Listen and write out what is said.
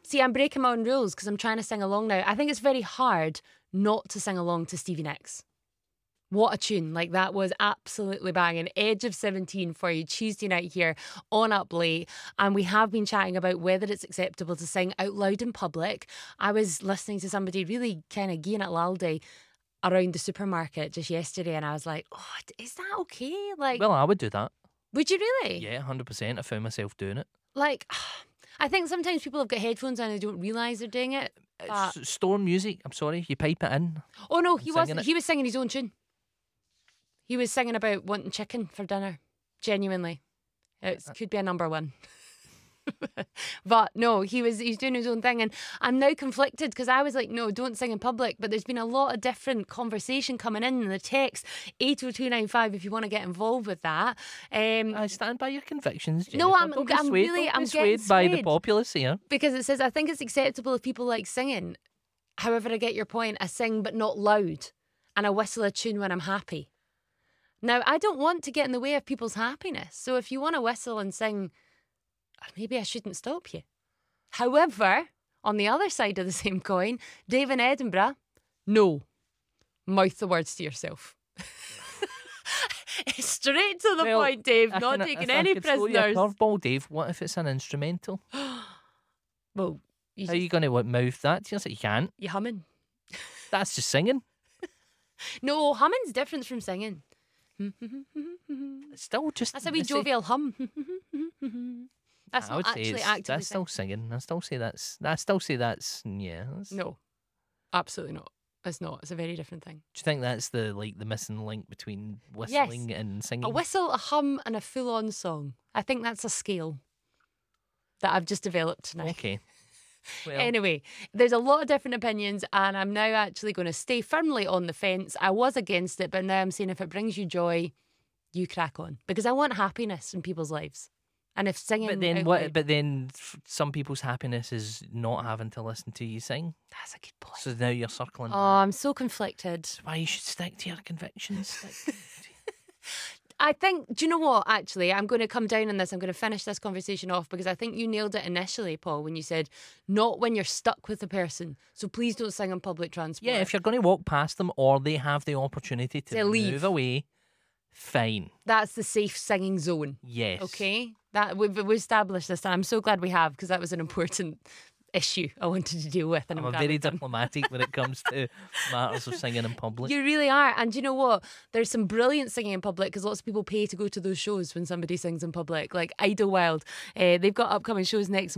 See, I'm breaking my own rules because I'm trying to sing along now. I think it's very hard not to sing along to Stevie Nicks. What a tune. Like, that was absolutely banging. Edge of 17 for you Tuesday night here on Up Late. And we have been chatting about whether it's acceptable to sing out loud in public. I was listening to somebody really kind of geeing at Laldy around the supermarket just yesterday, and I was like, oh, is that okay? Like, Well, I would do that. would you really? Yeah, 100%. I found myself doing it. Like, I think sometimes people have got headphones on and they don't realise they're doing it. But... Storm music, I'm sorry, you pipe it in. Oh no, he wasn't. Singing it. He was singing his own tune. He was singing about wanting chicken for dinner. Genuinely. It could be a number one. But no, he's doing his own thing, and I'm now conflicted because I was like, no, don't sing in public, but there's been a lot of different conversation coming in the text 80295 if you want to get involved with that. I stand by your convictions, Jennifer. No, I'm getting getting swayed by the swayed. populace here. Because it says, I think it's acceptable if people like singing. However, I get your point. I sing but not loud, and I whistle a tune when I'm happy. Now, I don't want to get in the way of people's happiness. So if you want to whistle and sing, maybe I shouldn't stop you. However, on the other side of the same coin, Dave in Edinburgh, no. Mouth the words to yourself. Straight to the point, Dave. Not taking any prisoners. Curveball, Dave. What if it's an instrumental? Well, how are you going to mouth that to yourself? You can't. You humming. That's just singing. No, humming's different from singing. It's still just... That's a wee jovial hum. That's not actually actively that's still singing. I still say that's yeah. No, absolutely not. It's not. It's a very different thing. Do you think that's the missing link between whistling and singing? A whistle, a hum, and a full-on song. I think that's a scale that I've just developed tonight. Okay. Well. Anyway, there's a lot of different opinions, and I'm now actually going to stay firmly on the fence. I was against it, but now I'm saying if it brings you joy, you crack on, because I want happiness in people's lives. And if singing, but then some people's happiness is not having to listen to you sing. That's a good point. So now you're circling. Oh, I'm so conflicted. That's why you should stick to your convictions. I think, do you know what, actually, I'm going to come down on this. I'm going to finish this conversation off because I think you nailed it initially, Paul, when you said, not when you're stuck with the person. So please don't sing on public transport. Yeah, if you're going to walk past them or they have the opportunity to leave. Move away, fine. That's the safe singing zone. Yes. Okay? That we've established this, and I'm so glad we have, because that was an important issue I wanted to deal with. And I'm very diplomatic when it comes to matters of singing in public. You really are. And you know what? There's some brilliant singing in public because lots of people pay to go to those shows when somebody sings in public, like Idlewild. They've got upcoming shows next